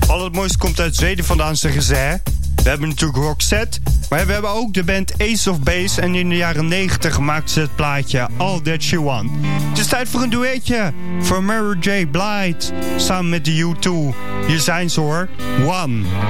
Al het mooiste komt uit Zweden vandaan, zeggen ze, hè? We hebben natuurlijk Roxette, maar we hebben ook de band Ace of Base. En in de jaren 90 maakten ze het plaatje All That She Want. Het is tijd voor een duetje voor Mary J. Blige samen met de U2. Hier zijn ze hoor, One.